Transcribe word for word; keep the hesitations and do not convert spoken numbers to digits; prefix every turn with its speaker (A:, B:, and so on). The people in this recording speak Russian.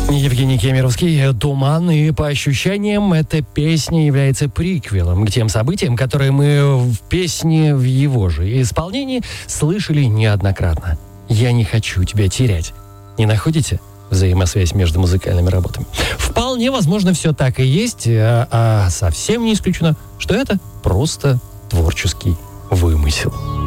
A: Евгений Кемеровский, «Туман», и по ощущениям эта песня является приквелом к тем событиям, которые мы в песне в его же исполнении слышали неоднократно. «Я не хочу тебя терять». Не находите взаимосвязь между музыкальными работами? Вполне возможно, все так и есть, а, а совсем не исключено, что это просто творческий вымысел.